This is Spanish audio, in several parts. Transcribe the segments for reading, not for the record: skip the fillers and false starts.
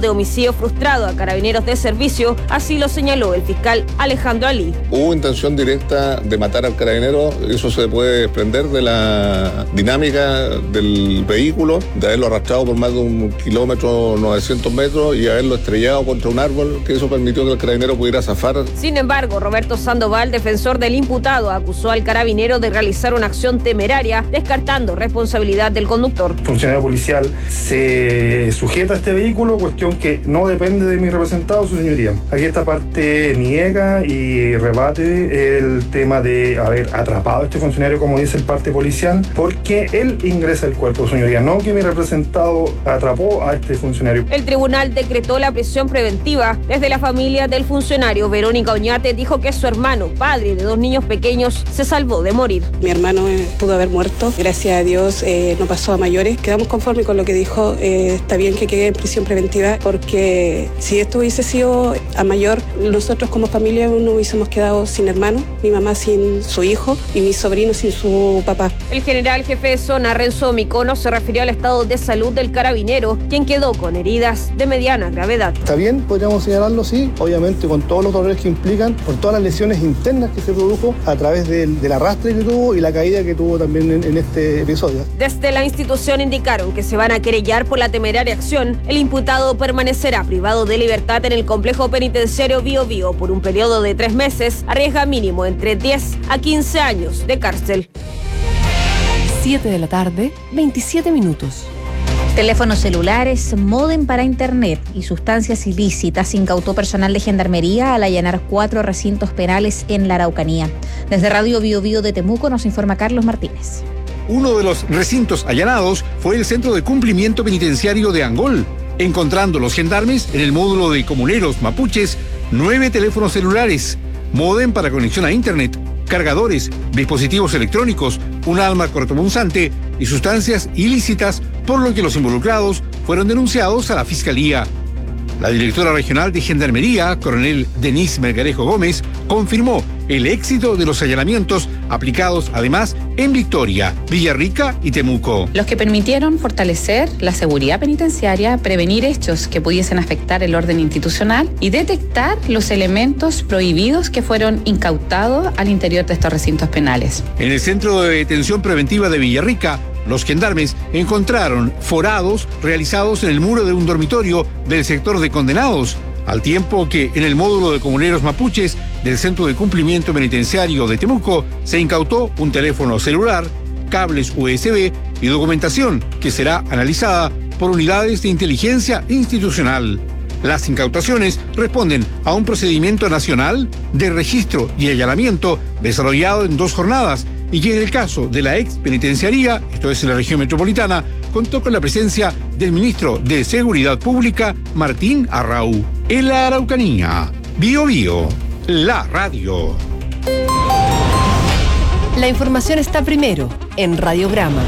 de homicidio frustrado a carabineros de servicio, así lo señaló el fiscal Alejandro Ali. Hubo intención directa de matar al carabinero, eso se puede desprender de la dinámica del vehículo, de haberlo arrastrado por más de 1 kilómetro 900 metros y haberlo estrellado contra un árbol, que eso permitió que el carabinero pudiera zafar. Sin embargo, Roberto Sandoval, defensor del imputado, acusó al carabinero de realizar una acción temeraria, descartando responsabilidad del conductor. El funcionario policial se sujeta a este vehículo, cuestión que no depende de mi representado, su señoría. Aquí esta parte niega y rebate el tema de haber atrapado a este funcionario, como dice el parte policial, porque él ingresa al cuerpo, su señoría, no que mi representado atrapó a este funcionario. El tribunal decretó la prisión preventiva. Desde la familia del funcionario, Verónica Oñate dijo que su hermano, padre de 2 niños pequeños, se salvó de morir. Mi hermano pudo haber muerto, gracias a Dios no pasó a mayores. Quedamos conformes con lo que dijo, está bien que quede en prisión preventiva, porque si esto hubiese sido a mayor, nosotros como familia no hubiésemos quedado sin hermano, mi mamá sin su hijo y mi sobrino sin su papá. El general jefe de zona, Renzo Micono, se refirió al estado de salud del carabinero, quien quedó con heridas de mediana gravedad. Está bien, podríamos señalarlo, sí, obviamente con todos los dolores que implican, por todas las lesiones internas que se produjo a través del arrastre que tuvo y la caída que tuvo también en este episodio. Desde la institución indicaron que se van a querellar por la temeraria acción. El imputado permanecerá privado de libertad en el complejo penitenciario Bío Bío por un periodo de 3 meses, arriesga mínimo entre 10 a 15 años de cárcel. 7 de la tarde, 27 minutos. Teléfonos celulares, módem para internet y sustancias ilícitas incautó personal de Gendarmería al allanar 4 recintos penales en la Araucanía. Desde Radio Bío Bío de Temuco nos informa Carlos Martínez. Uno de los recintos allanados fue el Centro de Cumplimiento Penitenciario de Angol, encontrando los gendarmes en el módulo de comuneros mapuches 9 teléfonos celulares, módem para conexión a internet, cargadores, dispositivos electrónicos, un arma cortopunzante y sustancias ilícitas, por lo que los involucrados fueron denunciados a la Fiscalía. La directora regional de Gendarmería, coronel Denise Melgarejo Gómez, confirmó el éxito de los allanamientos aplicados además en Victoria, Villarrica y Temuco. Los que permitieron fortalecer la seguridad penitenciaria, prevenir hechos que pudiesen afectar el orden institucional y detectar los elementos prohibidos que fueron incautados al interior de estos recintos penales. En el Centro de Detención Preventiva de Villarrica, los gendarmes encontraron forados realizados en el muro de un dormitorio del sector de condenados, al tiempo que en el módulo de comuneros mapuches del Centro de Cumplimiento Penitenciario de Temuco se incautó un teléfono celular, cables USB y documentación que será analizada por unidades de inteligencia institucional. Las incautaciones responden a un procedimiento nacional de registro y allanamiento desarrollado en 2 jornadas y que en el caso de la ex penitenciaría, esto es en la región metropolitana, contó con la presencia del ministro de Seguridad Pública, Martín Arrau. En la Araucanía, Bío Bío, la radio. La información está primero en Radiograma.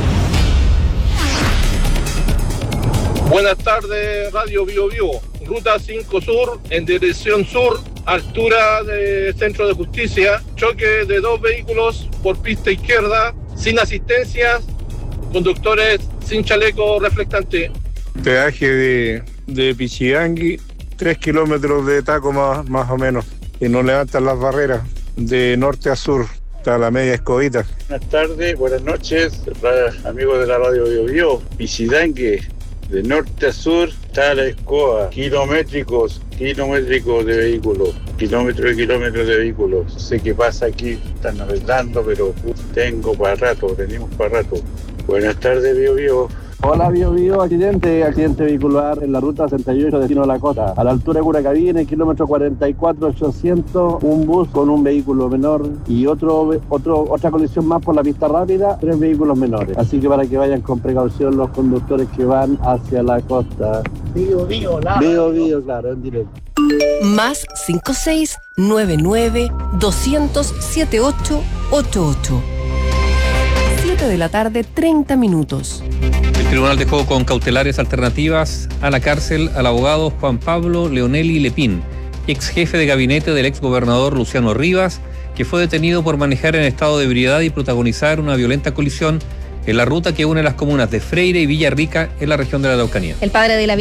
Buenas tardes, Radio Bío Bío. Ruta 5 Sur, en dirección sur, altura de Centro de Justicia, choque de 2 vehículos por pista izquierda, sin asistencias, conductores sin chaleco reflectante. Peaje de Pichigangui, 3 kilómetros de taco más o menos, y no levantan las barreras de norte a sur, está la media escobita. Buenas tardes, buenas noches, amigos de la Radio Bío Bío. Pichigangui, de norte a sur está la escoba, kilométricos de vehículos, kilómetros de vehículos. Sé qué pasa aquí, están arreglando, pero tenemos para rato. Buenas tardes, Bío Bío. Hola, Bío Bío, accidente vehicular en la ruta 68 destino La Cota. A la altura de Curacaví, en el kilómetro 44,800, un bus con un vehículo menor y otra colisión más por la pista rápida, 3 vehículos menores. Así que para que vayan con precaución los conductores que van hacia la costa. Bío Bío, claro, en directo. Más 56-99-200-7888. 7 de la tarde, 30 minutos. El tribunal dejó con cautelares alternativas a la cárcel al abogado Juan Pablo Leonelli Lepín, ex jefe de gabinete del ex gobernador Luciano Rivas, que fue detenido por manejar en estado de ebriedad y protagonizar una violenta colisión en la ruta que une las comunas de Freire y Villarrica en la región de la Araucanía. El padre de la